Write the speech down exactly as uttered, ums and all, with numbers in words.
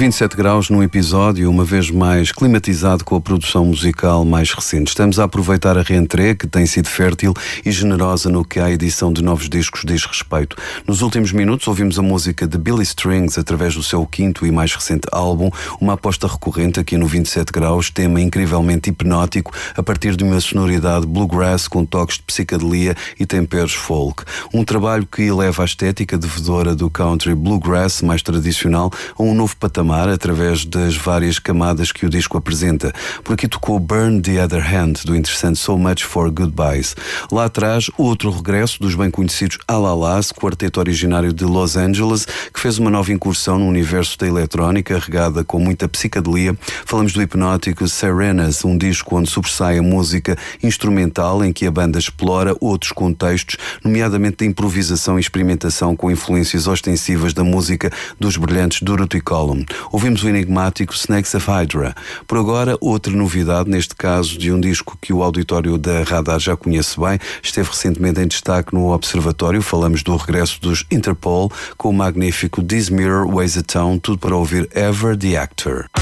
vinte e sete graus num episódio, uma vez mais climatizado com a produção musical mais recente. Estamos a aproveitar a reentrée, que tem sido fértil e generosa no que à edição de novos discos diz respeito. Nos últimos minutos ouvimos a música de Billy Strings através do seu quinto e mais recente álbum, uma aposta recorrente aqui no vinte e sete graus, tema incrivelmente hipnótico a partir de uma sonoridade bluegrass com toques de psicadelia e temperos folk. Um trabalho que eleva a estética devedora do country bluegrass mais tradicional a um novo patamar através das várias camadas que o disco apresenta. Por aqui tocou Burn the Other Hand, do interessante So Much for Goodbyes. Lá atrás, outro regresso dos bem conhecidos Alalas, quarteto originário de Los Angeles, que fez uma nova incursão no universo da eletrónica, regada com muita psicadelia. Falamos do hipnótico Serenas, um disco onde sobressai a música instrumental, em que a banda explora outros contextos, nomeadamente da improvisação e experimentação com influências ostensivas da música dos brilhantes Dorothy Column. Ouvimos o enigmático Snakes of Hydra. Por agora, outra novidade, neste caso de um disco que o auditório da Radar já conhece bem, esteve recentemente em destaque no Observatório. Falamos do regresso dos Interpol com o magnífico This Mirror Weighs a Town, tudo para ouvir Ever the Actor.